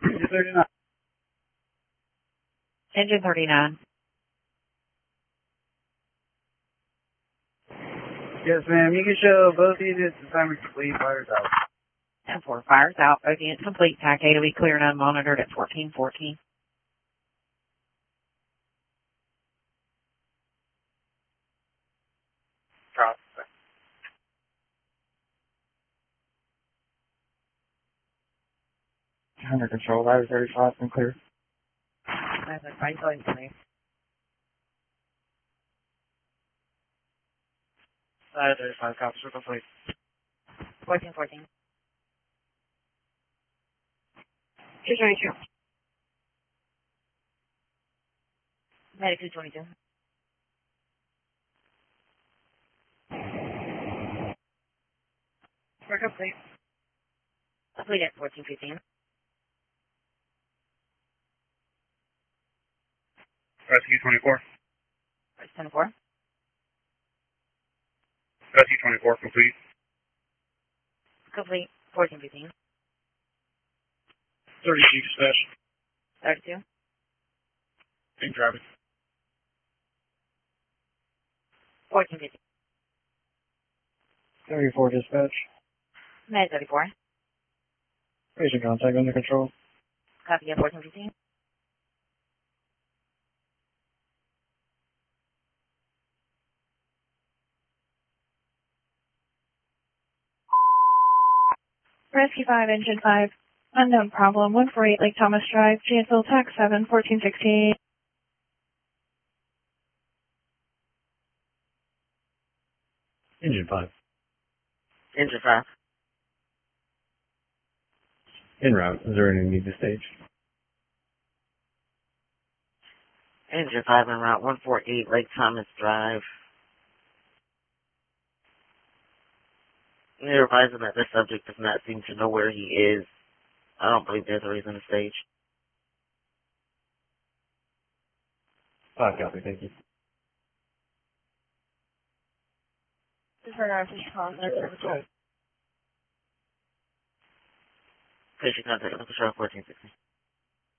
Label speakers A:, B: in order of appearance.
A: Engine 39.
B: Engine 39.
A: Yes, ma'am. You can show both units assignment complete, fires out.
B: 10-4, fires out. Both units complete. TAC 8 will be clear and unmonitored at 1414.
A: Drop. Under control, ladder 35 and clear.
B: That's a fine going to me.
A: Ladder 35, cops are complete.
B: 1414.
C: 222.
B: Medic 222.
C: We're complete.
B: Complete at 1415.
A: Rescue 24.
B: First 10-4.
A: Rescue 24, complete.
B: Complete. 1415.
A: 32 dispatch.
B: 32.
A: Big traffic.
B: 1415.
A: 34 dispatch.
B: Med 34.
A: Patient contact under control.
B: Copy at 1415.
C: Rescue 5, Engine 5. Unknown problem. 148 Lake Thomas Drive. Janesville, TAC 7, 1468.
A: Engine 5.
B: Engine 5.
A: En route. Is there any need to stage?
B: Engine 5 en route 148 Lake Thomas Drive. They're advising that the subject does not seem to know where he is. I don't believe there's a reason to stage.
A: 5 copy, thank you.
C: This is our official call.
B: Patient contact under control 1460.